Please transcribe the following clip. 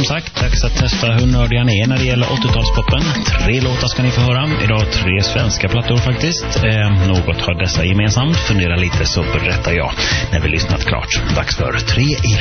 som sagt. Dags att testa hur nördiga ni är när det gäller 80-talspoppen. 3 låtar ska ni få höra. Idag 3 svenska plattor faktiskt. Något har dessa gemensamt. Fundera lite så berättar jag när vi lyssnat klart. Dags för 3 i